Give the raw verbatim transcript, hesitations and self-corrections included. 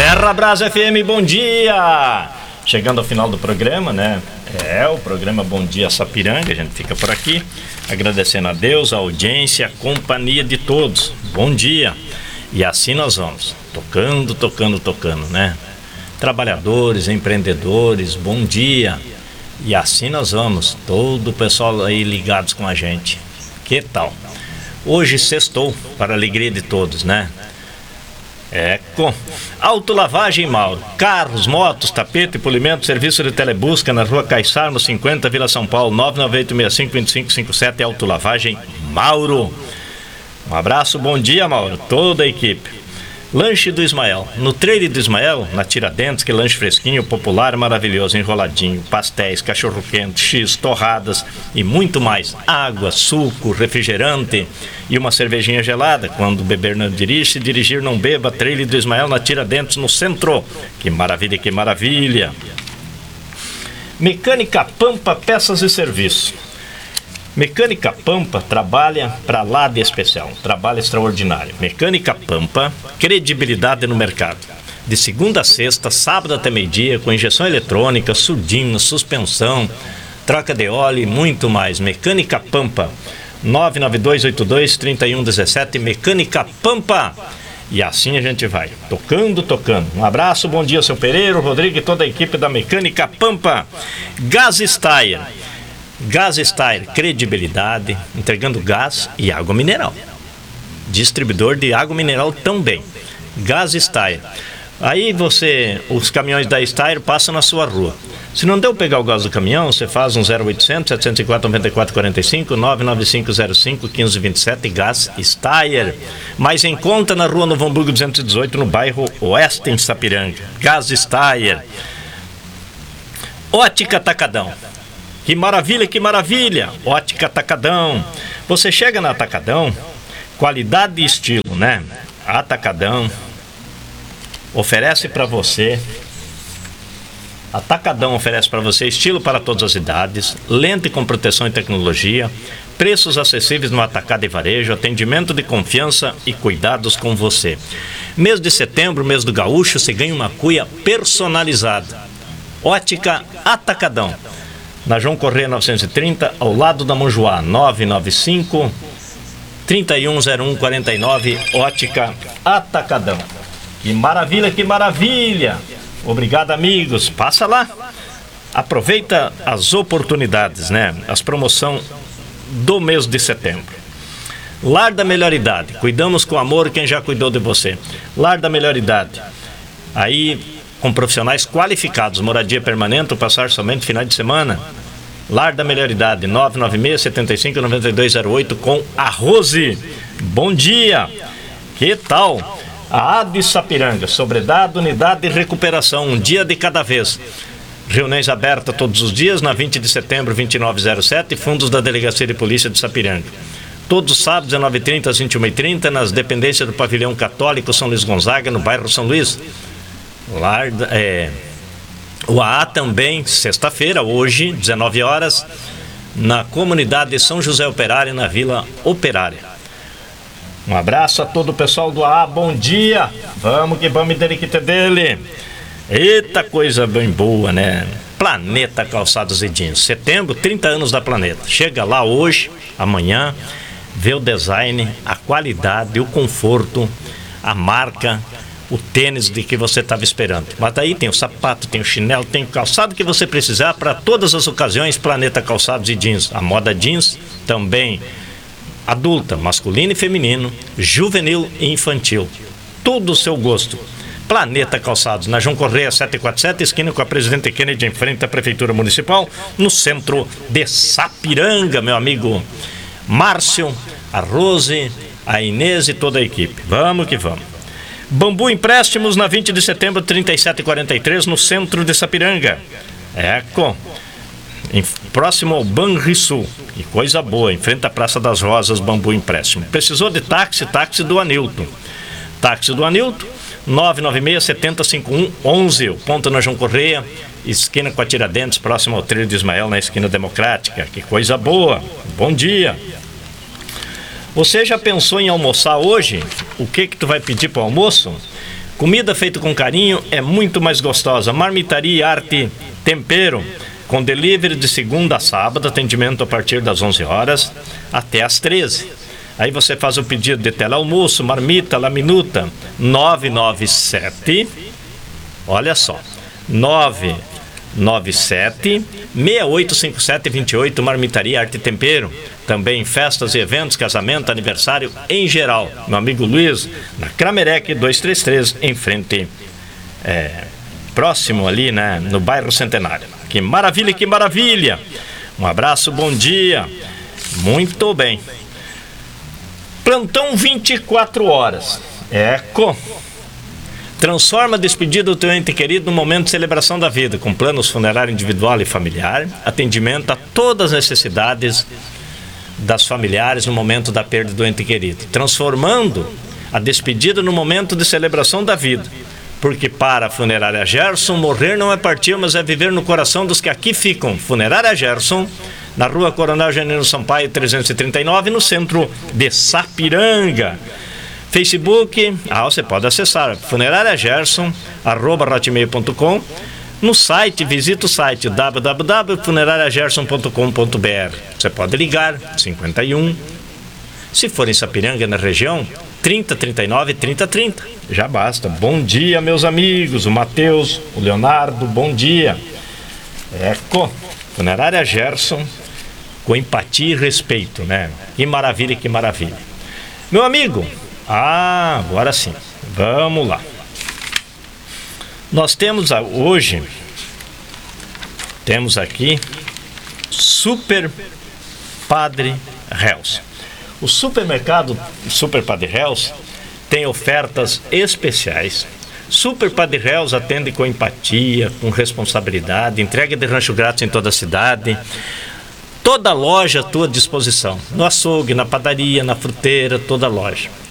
Terra Brasa F M, bom dia! Chegando ao final do programa, né? É, o programa Bom Dia Sapiranga, a gente fica por aqui, agradecendo a Deus, a audiência, a companhia de todos. Bom dia! E assim nós vamos, tocando, tocando, tocando, né? Trabalhadores, empreendedores, bom dia! E assim nós vamos, todo o pessoal aí ligados com a gente. Que tal? Hoje sextou, para a alegria de todos, né? É com Autolavagem Mauro, carros, motos, tapete, polimento, serviço de telebusca na rua Caissarmo cinquenta, Vila São Paulo, nove nove oito seis cinco dois cinco cinco sete, Autolavagem Mauro. Um abraço, bom dia, Mauro, toda a equipe. Lanche do Ismael, no trailer do Ismael, na Tiradentes, que lanche fresquinho, popular, maravilhoso, enroladinho, pastéis, cachorro-quente, x, torradas e muito mais. Água, suco, refrigerante e uma cervejinha gelada. Quando beber não dirige, se dirigir não beba. Trailer do Ismael na Tiradentes, no centro. Que maravilha, que maravilha. Mecânica Pampa, peças e serviços. Mecânica Pampa trabalha para lá de especial, trabalho extraordinário. Mecânica Pampa, credibilidade no mercado. De segunda a sexta, sábado até meio-dia, com injeção eletrônica, surdina, suspensão, troca de óleo e muito mais. Mecânica Pampa, nove nove dois oito dois três um um sete, Mecânica Pampa. E assim a gente vai, tocando, tocando. Um abraço, bom dia, seu Pereira, Rodrigo e toda a equipe da Mecânica Pampa. Gás Steyr. Gás Steyr, credibilidade, entregando gás e água mineral. Distribuidor de água mineral também. Gás Steyr. Aí você, os caminhões da Steyr passam na sua rua. Se não deu pegar o gás do caminhão, você faz um zero oitocentos, sete zero quatro, nove quatro quatro cinco, nove nove cinco zero cinco, um cinco dois sete, Gás Steyr. Mas em conta na rua Novo Hamburgo duzentos e dezoito, no bairro Oeste, em Sapiranga. Gás Steyr. Ótica Atacadão. Que maravilha, que maravilha! Ótica Atacadão. Você chega na Atacadão, qualidade e estilo, né? Atacadão oferece para você. Atacadão oferece para você estilo para todas as idades, lente com proteção e tecnologia, preços acessíveis no atacado e varejo, atendimento de confiança e cuidados com você. Mês de setembro, mês do gaúcho, você ganha uma cuia personalizada. Ótica Atacadão. Na João Correia novecentos e trinta, ao lado da Monjoá, nove nove cinco, três um zero um quatro nove, Ótica Atacadão. Que maravilha, que maravilha! Obrigado, amigos. Passa lá. Aproveita as oportunidades, né? As promoções do mês de setembro. Lar da Melhor Idade. Cuidamos com amor quem já cuidou de você. Lar da Melhor Idade. Aí, com profissionais qualificados, moradia permanente ou passar somente final de semana. Lar da Melhor Idade, nove nove seis, sete cinco, nove dois zero oito, com a Rose. Bom dia! Que tal? A A D I Sapiranga, sobriedade, unidade e recuperação, um dia de cada vez. Reuniões abertas todos os dias, na vinte de setembro, vinte e nove zero sete, fundos da Delegacia de Polícia de Sapiranga. Todos os sábados, dezenove e trinta às vinte e uma e trinta, nas dependências do Pavilhão Católico São Luís Gonzaga, no bairro São Luís. Lar, é, o A A também, sexta-feira, hoje, dezenove horas, na comunidade de São José Operário, na Vila Operária. Um abraço a todo o pessoal do A A, bom dia, vamos que vamos dele que ter dele. Eita coisa bem boa, né? Planeta Calçados e Jeans, setembro, trinta anos da Planeta. Chega lá hoje, amanhã, vê o design, a qualidade, o conforto, a marca, o tênis de que você estava esperando. Mas daí tem o sapato, tem o chinelo, tem o calçado que você precisar para todas as ocasiões. Planeta Calçados e Jeans. A moda jeans também adulta, masculino e feminino, juvenil e infantil. Tudo o seu gosto. Planeta Calçados, na João Correia setecentos e quarenta e sete, esquina com a Presidente Kennedy, em frente à Prefeitura Municipal, no centro de Sapiranga, meu amigo Márcio, a Rose, a Inês e toda a equipe. Vamos que vamos. Bambu Empréstimos, na vinte de setembro, trinta e sete e quarenta e três, no centro de Sapiranga. Eco, em, próximo ao Banrisul. Que coisa boa, em frente à Praça das Rosas, Bambu Empréstimo. Precisou de táxi? Táxi do Anilton. Táxi do Anilton, nove nove seis, sete zero cinco um, onze. O ponto na João Correia, esquina com a Tiradentes, próximo ao trilho de Ismael, na esquina Democrática. Que coisa boa, bom dia. Você já pensou em almoçar hoje? O que que tu vai pedir para o almoço? Comida feita com carinho é muito mais gostosa. Marmitaria Arte Tempero, com delivery de segunda a sábado, atendimento a partir das onze horas até as treze. Aí você faz o pedido de telealmoço, marmita, laminuta, nove nove sete, olha só, nove nove sete, seis oito cinco sete, dois oito, Marmitaria Arte Tempero. Também festas e eventos, casamento, aniversário em geral. Meu amigo Luiz, na Cramerec duzentos e trinta e três, em frente, é, próximo ali, né, no bairro Centenário. Que maravilha, que maravilha! Um abraço, bom dia. Muito bem. Plantão vinte e quatro horas. Eco. Transforma a despedida do teu ente querido no momento de celebração da vida, com planos funerário individual e familiar, atendimento a todas as necessidades das familiares no momento da perda do ente querido, transformando a despedida no momento de celebração da vida. Porque para a Funerária Gerson, morrer não é partir, mas é viver no coração dos que aqui ficam. Funerária Gerson, na rua Coronel Janeiro Sampaio trezentos e trinta e nove, no centro de Sapiranga. Facebook, ah, você pode acessar funerária gerson arroba hotmail ponto com. No site, visita o site w w w ponto funerária gerson ponto com ponto b r. Você pode ligar cinquenta e um, se for em Sapiranga, na região, trinta, trinta e nove, trinta, trinta. Já basta. Bom dia, meus amigos. O Matheus, o Leonardo, bom dia. Eco, Funerária Gerson, com empatia e respeito, né? Que maravilha, que maravilha. Meu amigo, ah, agora sim, vamos lá. Nós temos hoje, temos aqui Super Padre Hells. O supermercado Super Padre Hells tem ofertas especiais. Super Padre Hells atende com empatia, com responsabilidade, entrega de rancho grátis em toda a cidade. Toda loja à tua disposição, no açougue, na padaria, na fruteira, toda loja.